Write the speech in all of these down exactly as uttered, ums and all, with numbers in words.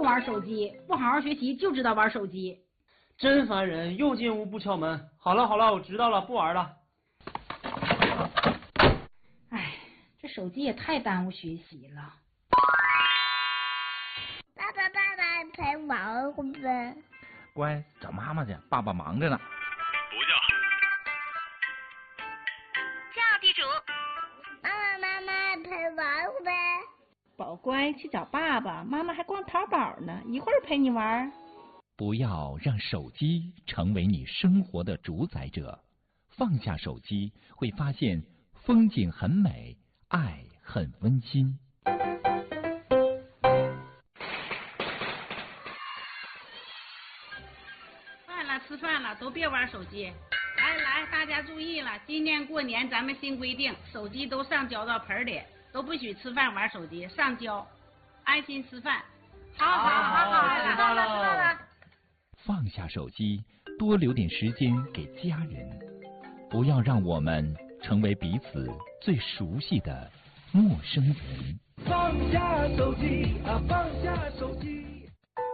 用玩手机，不好好学习就知道玩手机。 真烦人，又进屋不敲门。好了好了，我知道了，不玩了。 哎，这手机也太耽误学习了。 爸爸爸爸陪玩会呗。 乖，找妈妈去，爸爸忙着呢。 不叫。 叫地主。妈妈妈妈陪玩会呗。 宝乖，去找爸爸，妈妈还逛淘宝呢，一会儿陪你玩。 不要让手机成为你生活的主宰者，放下手机，会发现风景很美，爱很温馨。 饭了，吃饭了，都别玩手机。来来，大家注意了，今年过年咱们新规定，手机都上浇到盆里，都不许吃饭玩手机，上交，安心吃饭。好好好好， 知道了。 放下手机，多留点时间给家人，不要让我们成为彼此最熟悉的陌生人。 放下手机啊，放下手机。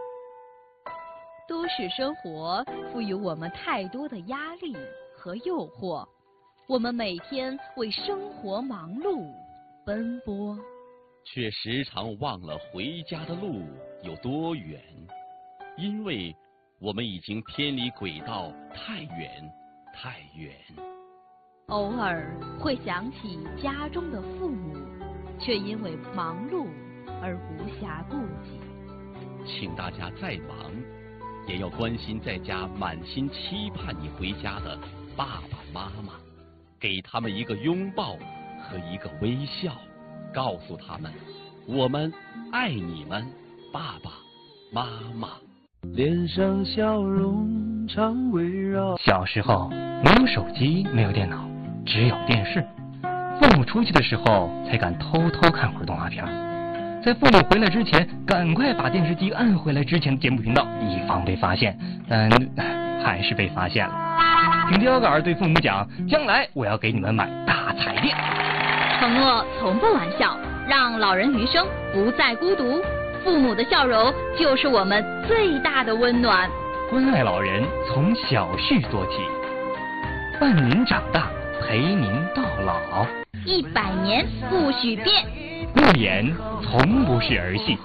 都市生活赋予我们太多的压力和诱惑，我们每天为生活忙碌奔波， 却时常忘了回家的路有多远，因为我们已经偏离轨道太远太远。 偶尔会想起家中的父母，却因为忙碌而无暇顾及。 请大家再忙，也要关心在家满心期盼你回家的爸爸妈妈，给他们一个拥抱和一个微笑，告诉他们我们爱你们，爸爸妈妈。 脸上笑容常围绕。 小时候没有手机，没有电脑，只有电视。父母出去的时候才敢偷偷看会儿动画片，在父母回来之前赶快把电视机按回来之前的节目频道，以防被发现，但还是被发现了。凭标杆对父母讲，将来我要给你们买大彩电。 承诺从不玩笑，让老人余生不再孤独，父母的笑容就是我们最大的温暖。 关爱老人从小事做起，伴您长大，陪您到老。 一百年不许变， 诺言从不是儿戏。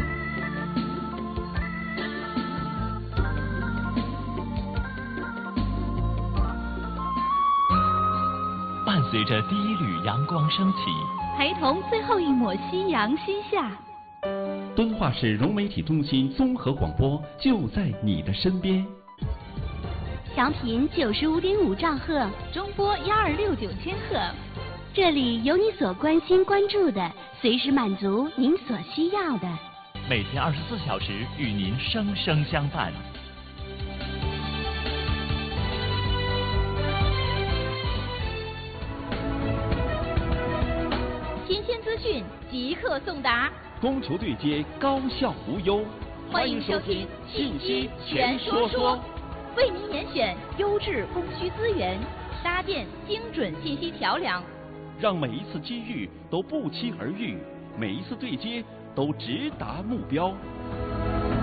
伴随着第一缕阳光升起， 陪同最后一抹夕阳西下。 敦化市融媒体中心综合广播就在你的身边。 调频九十五点五兆赫， 中波幺二六九千赫。 这里有你所关心关注的，随时满足您所需要的。 每天二十四小时与您生生相伴。 新鲜资讯即刻送达， 供求对接，高效无忧。 欢迎收听信息全说说，为您严选优质供需资源，搭建精准信息桥梁， 让每一次机遇都不期而遇，每一次对接都直达目标。